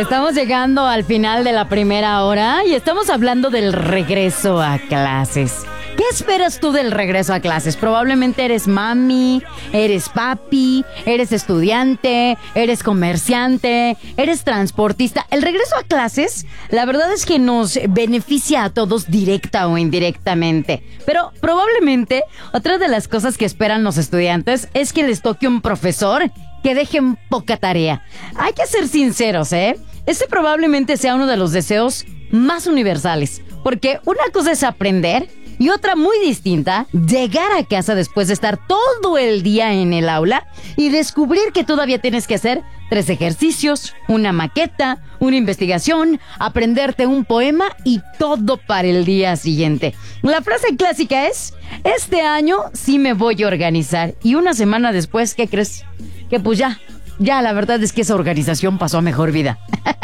Estamos llegando al final de la primera hora y estamos hablando del regreso a clases. ¿Qué esperas tú del regreso a clases? Probablemente eres mami, eres papi, eres estudiante, eres comerciante, eres transportista. El regreso a clases, la verdad es que nos beneficia a todos directa o indirectamente. Pero probablemente otra de las cosas que esperan los estudiantes es que les toque un profesor que dejen poca tarea. Hay que ser sinceros, ¿eh? Este probablemente sea uno de los deseos más universales. Porque una cosa es aprender y otra muy distinta, llegar a casa después de estar todo el día en el aula y descubrir que todavía tienes que hacer 3 ejercicios, una maqueta, una investigación, aprenderte un poema y todo para el día siguiente. La frase clásica es: este año sí me voy a organizar. Y una semana después, ¿qué crees? Que pues ya la verdad es que esa organización pasó a mejor vida.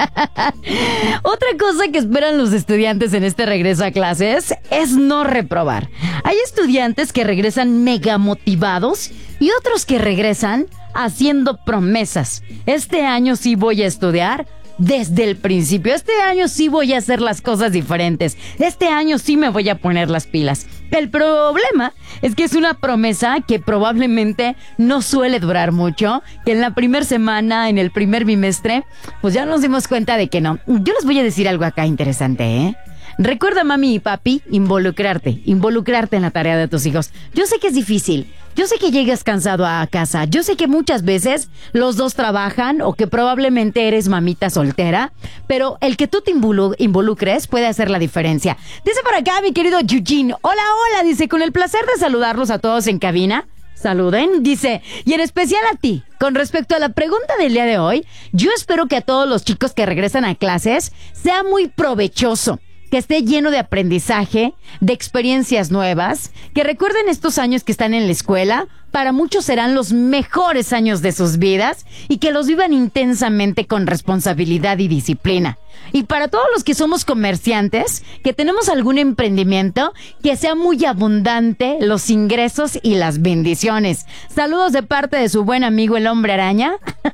Otra cosa que esperan los estudiantes en este regreso a clases es no reprobar. Hay estudiantes que regresan mega motivados y otros que regresan haciendo promesas. Este año sí voy a estudiar desde el principio. Este año sí voy a hacer las cosas diferentes. Este año sí me voy a poner las pilas. El problema es que es una promesa que probablemente no suele durar mucho, que en la primera semana, en el primer bimestre, pues ya nos dimos cuenta de que no. Yo les voy a decir algo acá interesante, ¿eh? Recuerda, mami y papi, involucrarte en la tarea de tus hijos. Yo sé que es difícil, yo sé que llegas cansado a casa, yo sé que muchas veces los dos trabajan o que probablemente eres mamita soltera, pero el que tú te involucres puede hacer la diferencia. Dice por acá mi querido Eugene, hola, dice, con el placer de saludarlos a todos en cabina. Saluden, dice, y en especial a ti. Con respecto a la pregunta del día de hoy, yo espero que a todos los chicos que regresan a clases sea muy provechoso, que esté lleno de aprendizaje, de experiencias nuevas, que recuerden estos años que están en la escuela, para muchos serán los mejores años de sus vidas y que los vivan intensamente con responsabilidad y disciplina. Y para todos los que somos comerciantes, que tenemos algún emprendimiento, que sea muy abundante los ingresos y las bendiciones. Saludos de parte de su buen amigo el Hombre Araña.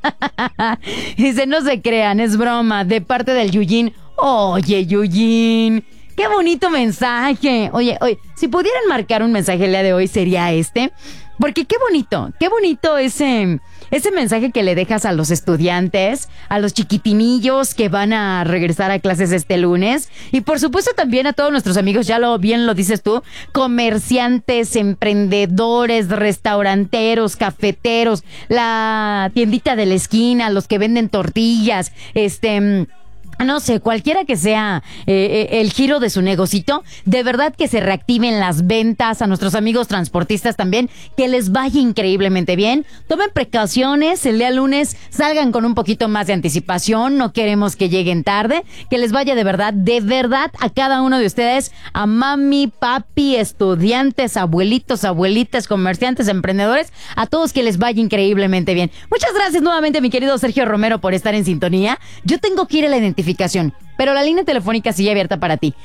Dice, no se crean, es broma, de parte del Eugene. Oye, Eugene, qué bonito mensaje. Oye, si pudieran marcar un mensaje el día de hoy sería este. Porque qué bonito ese mensaje que le dejas a los estudiantes, a los chiquitinillos que van a regresar a clases este lunes. Y por supuesto también a todos nuestros amigos, bien lo dices tú, comerciantes, emprendedores, restauranteros, cafeteros, la tiendita de la esquina, los que venden tortillas, no sé, cualquiera que sea el giro de su negocito, de verdad que se reactiven las ventas. A nuestros amigos transportistas también, que les vaya increíblemente bien. Tomen precauciones, el día lunes salgan con un poquito más de anticipación, no queremos que lleguen tarde. Que les vaya de verdad a cada uno de ustedes, a mami, papi, estudiantes, abuelitos, abuelitas, comerciantes, emprendedores, a todos que les vaya increíblemente bien. Muchas gracias nuevamente, mi querido Sergio Romero, por estar en sintonía. Yo tengo que ir a la identificación, pero la línea telefónica sigue abierta para ti.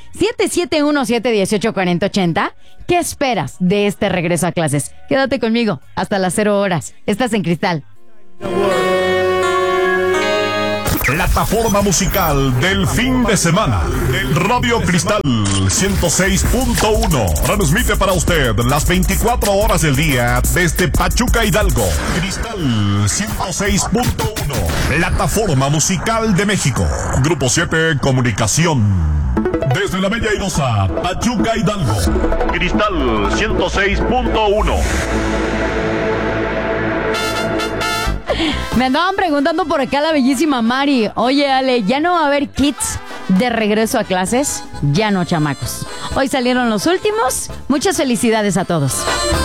771-718-4080. ¿Qué esperas de este regreso a clases? Quédate conmigo hasta las 0 horas. Estás en Cristal. Plataforma musical del fin de semana. Radio Cristal 106.1 transmite para usted las 24 horas del día desde Pachuca, Hidalgo. Cristal 106.1, plataforma musical de México. Grupo 7 Comunicación. Desde la Bella Airosa, Pachuca, Hidalgo. Cristal 106.1. Me andaban preguntando por acá la bellísima Mari. Oye, Ale, ¿ya no va a haber kits de regreso a clases? Ya no, chamacos. Hoy salieron los últimos. Muchas felicidades a todos.